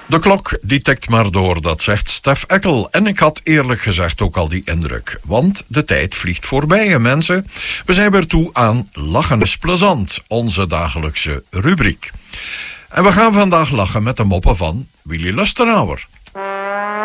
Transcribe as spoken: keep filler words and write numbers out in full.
De klok die tikt maar door, dat zegt Stef Eckel. En ik had eerlijk gezegd ook al die indruk. Want de tijd vliegt voorbij, hè, mensen. We zijn weer toe aan Lachen is Plezant, onze dagelijkse rubriek. En we gaan vandaag lachen met de moppen van Willy Lustenauer.